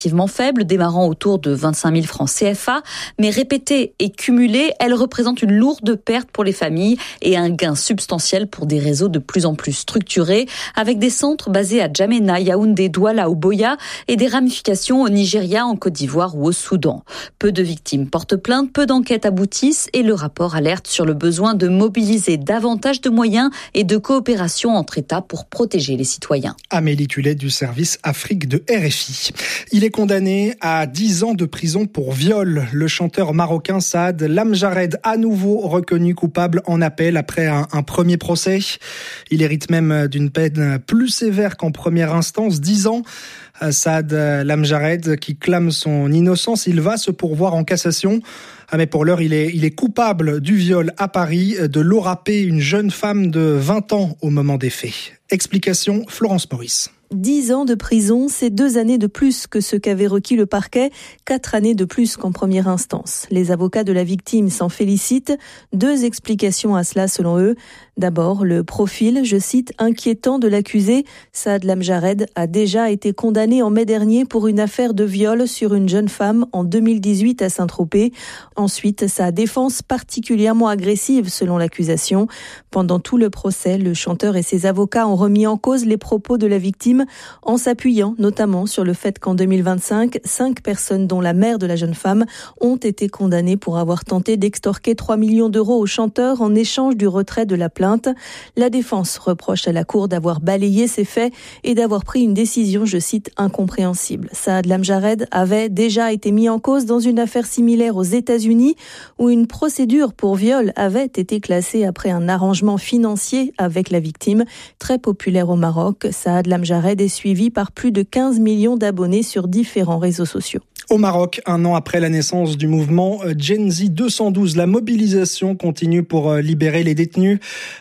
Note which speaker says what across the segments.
Speaker 1: faible, démarrant autour de 25 000 francs CFA, mais répétée et cumulée, elle représente une lourde perte pour les familles et un gain substantiel pour des réseaux de plus en plus structurés, avec des centres basés à N'Djamena, Yaoundé, Douala ou Boya et des ramifications au Nigeria, en Côte d'Ivoire ou au Soudan. Peu de victimes portent plainte, peu d'enquêtes aboutissent et le rapport alerte sur le besoin de mobiliser davantage de moyens et de coopération entre États pour protéger les citoyens.
Speaker 2: Amélie Tullet du service Afrique de RFI. Il est condamné à 10 ans de prison pour viol. Le chanteur marocain Saad Lamjared, à nouveau reconnu coupable en appel après un premier procès. Il hérite même d'une peine plus sévère qu'en première instance, 10 ans. Saad Lamjared, qui clame son innocence, il va se pourvoir en cassation. Mais pour l'heure, il est coupable du viol à Paris de Laura P., une jeune femme de 20 ans au moment des faits. Explication, Florence Maurice.
Speaker 3: 10 ans de prison, c'est 2 années de plus que ce qu'avait requis le parquet, 4 années de plus qu'en première instance. Les avocats de la victime s'en félicitent. 2 explications à cela selon eux. D'abord, le profil, je cite, inquiétant de l'accusé. Saad Lamjared a déjà été condamné en mai dernier pour une affaire de viol sur une jeune femme en 2018 à Saint-Tropez. Ensuite, sa défense particulièrement agressive selon l'accusation. Pendant tout le procès, le chanteur et ses avocats ont remis en cause les propos de la victime en s'appuyant notamment sur le fait qu'en 2025, 5 personnes dont la mère de la jeune femme ont été condamnées pour avoir tenté d'extorquer 3 millions d'euros au chanteur en échange du retrait de la plainte. La défense reproche à la cour d'avoir balayé ces faits et d'avoir pris une décision, je cite, incompréhensible. Saad Lamjared avait déjà été mis en cause dans une affaire similaire aux États-Unis où une procédure pour viol avait été classée après un arrangement financier avec la victime. Très populaire au Maroc, Saad Lamjared est suivi par plus de 15 millions d'abonnés sur différents réseaux sociaux.
Speaker 2: Au Maroc, 1 an après la naissance du mouvement Gen Z 212, la mobilisation continue pour libérer les détenus.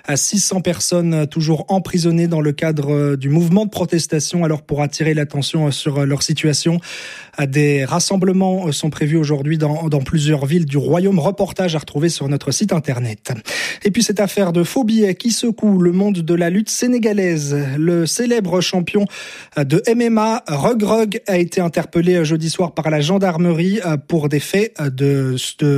Speaker 2: 600 personnes toujours emprisonnées dans le cadre du mouvement de protestation. Alors pour attirer l'attention sur leur situation, des rassemblements sont prévus aujourd'hui dans plusieurs villes du royaume. Reportage à retrouver sur notre site internet. Et puis cette affaire de faux billets qui secoue le monde de la lutte sénégalaise. Le célèbre champion de MMA, Reug Reug, a été interpellé jeudi soir par la gendarmerie pour des faits de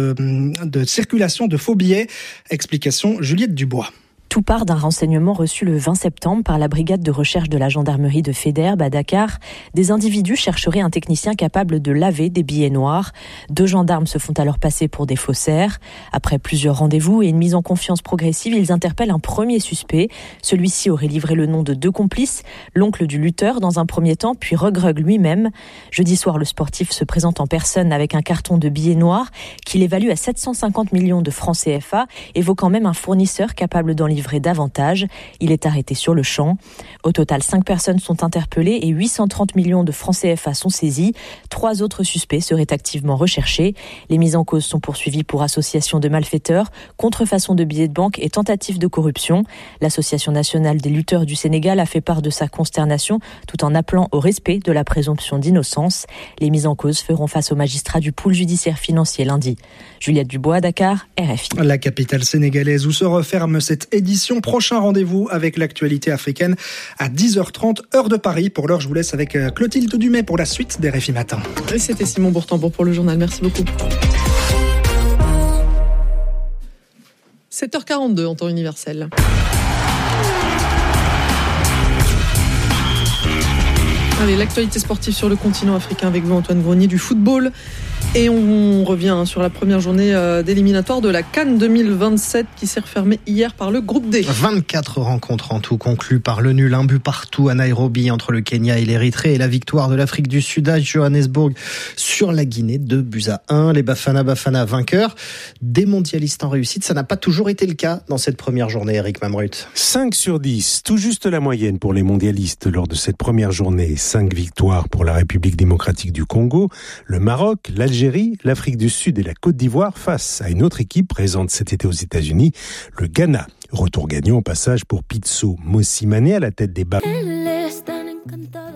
Speaker 2: circulation de faux billets. Explication, Juliette Dubois.
Speaker 4: Tout part d'un renseignement reçu le 20 septembre par la brigade de recherche de la gendarmerie de Faidherbe à Dakar. Des individus chercheraient un technicien capable de laver des billets noirs. 2 gendarmes se font alors passer pour des faussaires. Après plusieurs rendez-vous et une mise en confiance progressive, ils interpellent un premier suspect. Celui-ci aurait livré le nom de 2 complices, l'oncle du lutteur dans un premier temps, puis Reug Reug lui-même. Jeudi soir, le sportif se présente en personne avec un carton de billets noirs qu'il évalue à 750 millions de francs CFA, évoquant même un fournisseur capable d'en livrer davantage. Il est arrêté sur le champ. Au total, 5 personnes sont interpellées et 830 millions de francs CFA sont saisis. 3 autres suspects seraient activement recherchés. Les mises en cause sont poursuivies pour association de malfaiteurs, contrefaçon de billets de banque et tentative de corruption. L'Association nationale des lutteurs du Sénégal a fait part de sa consternation tout en appelant au respect de la présomption d'innocence. Les mises en cause feront face aux magistrats du pôle judiciaire financier lundi. Juliette Dubois, Dakar, RFI.
Speaker 2: La capitale sénégalaise où se referme cette édition. Prochain rendez-vous avec l'actualité africaine à 10h30, heure de Paris. Pour l'heure, je vous laisse avec Clotilde Dumais pour la suite des RFI Matin.
Speaker 5: Et c'était Simon Bourtambour pour le journal. Merci beaucoup. 7h42 en temps universel. Allez, l'actualité sportive sur le continent africain avec vous, Antoine Grenier, du football. Et on revient sur la première journée d'éliminatoire de la CAN 2027 qui s'est refermée hier par le groupe D.
Speaker 6: 24 rencontres en tout conclues par le nul, 1 but partout à Nairobi entre le Kenya et l'Érythrée et la victoire de l'Afrique du Sud à Johannesburg sur la Guinée, 2-1. Les Bafana vainqueurs, des mondialistes en réussite. Ça n'a pas toujours été le cas dans cette première journée, Eric Mamrut.
Speaker 7: 5 sur 10, tout juste la moyenne pour les mondialistes lors de cette première journée. 5 victoires pour la République démocratique du Congo, le Maroc, l'Algérie, l'Afrique du Sud et la Côte d'Ivoire face à une autre équipe présente cet été aux États-Unis, le Ghana. Retour gagnant au passage pour Pitso Mosimane à la tête des Bas.